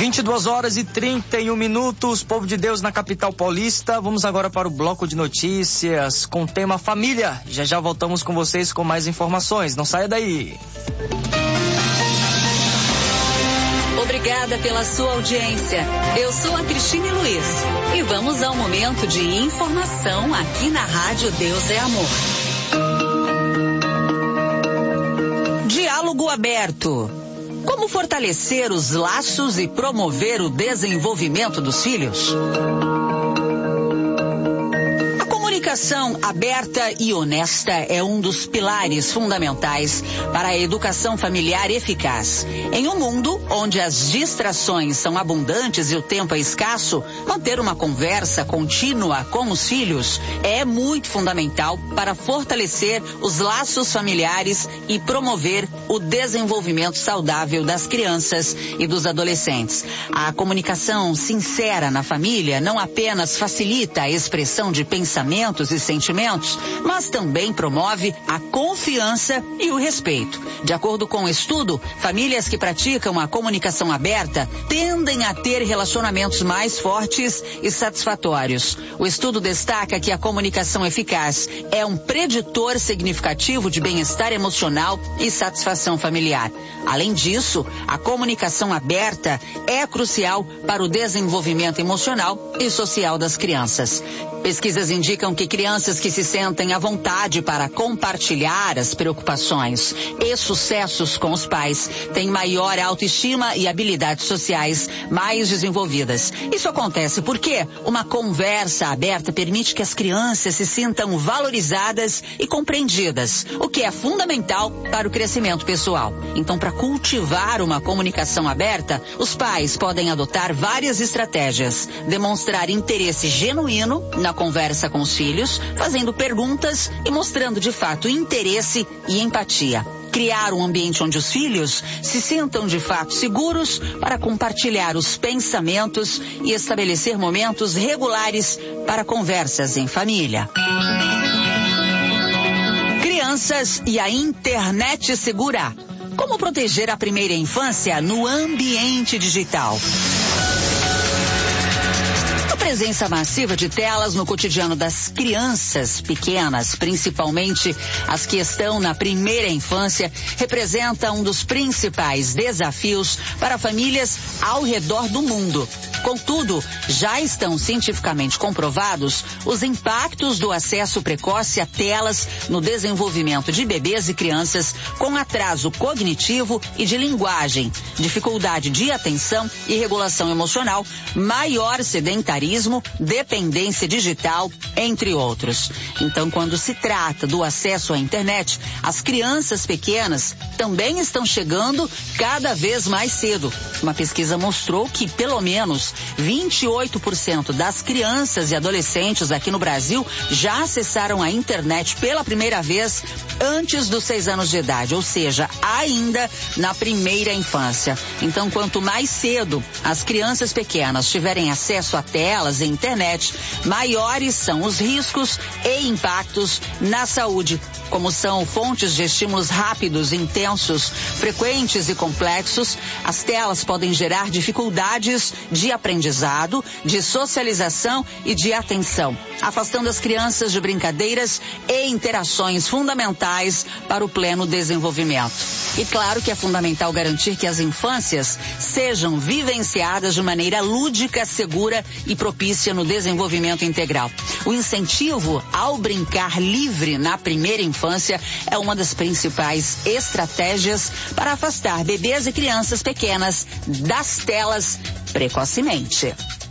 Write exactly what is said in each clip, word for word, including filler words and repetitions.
vinte e duas horas e trinta e um minutos, povo de Deus na capital paulista. Vamos agora para o bloco de notícias com o tema família. Já já voltamos com vocês com mais informações. Não saia daí. Obrigada pela sua audiência. Eu sou a Cristine Luiz e vamos ao momento de informação aqui na Rádio Deus é Amor. Diálogo aberto. Como fortalecer os laços e promover o desenvolvimento dos filhos? A comunicação aberta e honesta é um dos pilares fundamentais para a educação familiar eficaz. Em um mundo onde as distrações são abundantes e o tempo é escasso, manter uma conversa contínua com os filhos é muito fundamental para fortalecer os laços familiares e promover o desenvolvimento saudável das crianças e dos adolescentes. A comunicação sincera na família não apenas facilita a expressão de pensamentos e sentimentos, mas também promove a confiança e o respeito. De acordo com o estudo, famílias que praticam a comunicação aberta tendem a ter relacionamentos mais fortes e satisfatórios. O estudo destaca que a comunicação eficaz é um preditor significativo de bem-estar emocional e satisfação familiar. Além disso, a comunicação aberta é crucial para o desenvolvimento emocional e social das crianças. Pesquisas indicam que crianças que se sentem à vontade para compartilhar as preocupações e sucessos com os pais têm maior autoestima e habilidades sociais mais desenvolvidas. Isso acontece porque uma conversa aberta permite que as crianças se sintam valorizadas e compreendidas, o que é fundamental para o crescimento pessoal. Então, para cultivar uma comunicação aberta, os pais podem adotar várias estratégias: demonstrar interesse genuíno na conversa com os filhos, fazendo perguntas e mostrando de fato interesse e empatia. Criar um ambiente onde os filhos se sintam de fato seguros para compartilhar os pensamentos e estabelecer momentos regulares para conversas em família. Crianças e a internet segura. Como proteger a primeira infância no ambiente digital? A presença massiva de telas no cotidiano das crianças pequenas, principalmente as que estão na primeira infância, representa um dos principais desafios para famílias ao redor do mundo. Contudo, já estão cientificamente comprovados os impactos do acesso precoce a telas no desenvolvimento de bebês e crianças com atraso cognitivo e de linguagem, dificuldade de atenção e regulação emocional, maior sedentarismo, dependência digital, entre outros. Então, quando se trata do acesso à internet, as crianças pequenas também estão chegando cada vez mais cedo. Uma pesquisa mostrou que, pelo menos, vinte e oito por cento das crianças e adolescentes aqui no Brasil já acessaram a internet pela primeira vez antes dos seis anos de idade, ou seja, ainda na primeira infância. Então, quanto mais cedo as crianças pequenas tiverem acesso a telas e internet, maiores são os riscos e impactos na saúde, como são fontes de estímulos rápidos, intensos, frequentes e complexos. As telas podem gerar dificuldades de aprendizado, de socialização e de atenção, afastando as crianças de brincadeiras e interações fundamentais para o pleno desenvolvimento. E claro que é fundamental garantir que as infâncias sejam vivenciadas de maneira lúdica, segura e propícia no desenvolvimento integral. O incentivo ao brincar livre na primeira infância é uma das principais estratégias para afastar bebês e crianças pequenas das telas precocemente.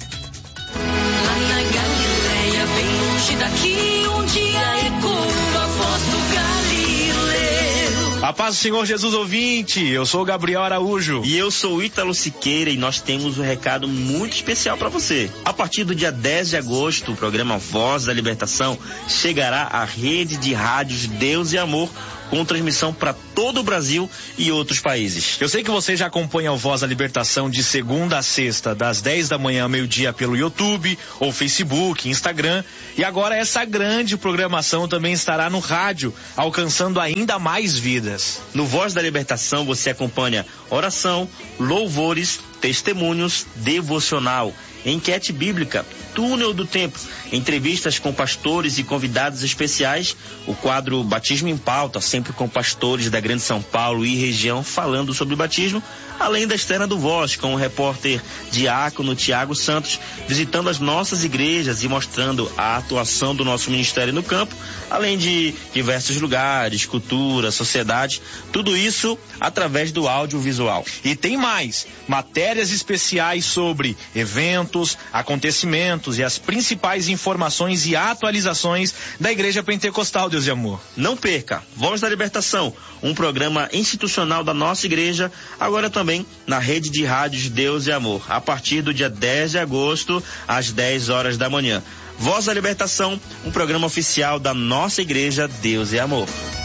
Lá na Galileia, bem longe daqui, um dia ecoou a voz do Galileu. A paz do Senhor Jesus, ouvinte, eu sou o Gabriel Araújo. E eu sou o Ítalo Siqueira e nós temos um recado muito especial para você. A partir do dia dez de agosto, o programa Voz da Libertação chegará à rede de rádios Deus e Amor com transmissão para todo o Brasil e outros países. Eu sei que você já acompanha o Voz da Libertação de segunda a sexta, das dez da manhã ao meio-dia pelo YouTube, ou Facebook, Instagram, e agora essa grande programação também estará no rádio, alcançando ainda mais vidas. No Voz da Libertação você acompanha oração, louvores, testemunhos, devocional, enquete bíblica, túnel do tempo, entrevistas com pastores e convidados especiais, o quadro Batismo em Pauta, sempre com pastores da Grande São Paulo e região falando sobre batismo, além da externa do Voz, com o repórter diácono Tiago Santos, visitando as nossas igrejas e mostrando a atuação do nosso ministério no campo, além de diversos lugares, cultura, sociedade, tudo isso através do audiovisual. E tem mais, matérias especiais sobre eventos, acontecimentos e as principais informações e atualizações da Igreja Pentecostal Deus de Amor. Não perca, Voz da Libertação, um programa institucional da nossa igreja, agora também na rede de rádios Deus e Amor, a partir do dia dez de agosto, às dez horas da manhã. Voz da Libertação, um programa oficial da nossa igreja Deus e Amor.